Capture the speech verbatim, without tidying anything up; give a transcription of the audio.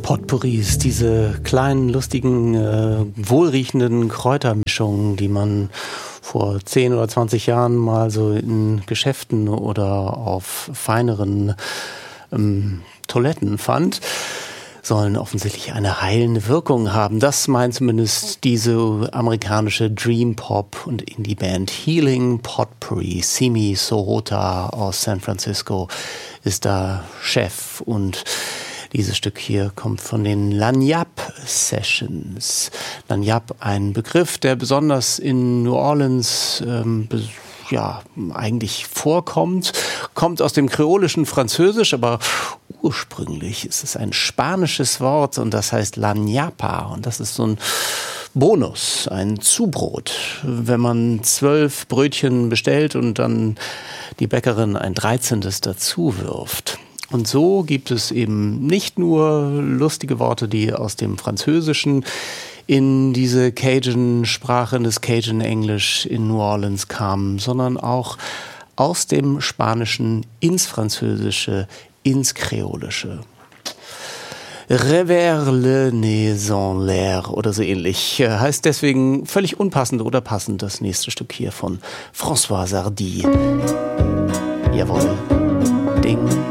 Potpourris, diese kleinen, lustigen, äh, wohlriechenden Kräutermischungen, die man vor zehn oder zwanzig Jahren mal so in Geschäften oder auf feineren ähm, Toiletten fand, sollen offensichtlich eine heilende Wirkung haben. Das meint zumindest diese amerikanische Dream Pop und Indie Band Healing Potpourri. Simi Sohota aus San Francisco ist da Chef, und dieses Stück hier kommt von den Lagniappe Sessions. Lagniappe, ein Begriff, der besonders in New Orleans ähm, ja, eigentlich vorkommt, kommt aus dem kreolischen Französisch, aber ursprünglich ist es ein spanisches Wort und das heißt Lagniapa, und das ist so ein Bonus, ein Zubrot. Wenn man zwölf Brötchen bestellt und dann die Bäckerin ein dreizehntes dazu wirft. Und so gibt es eben nicht nur lustige Worte, die aus dem Französischen in diese Cajun-Sprache, in das Cajun-Englisch in New Orleans kamen, sondern auch aus dem Spanischen ins Französische, ins Kreolische. Revers le nez en l'air oder so ähnlich. Heißt deswegen völlig unpassend oder passend das nächste Stück hier von François Sardy. Jawohl. Ding.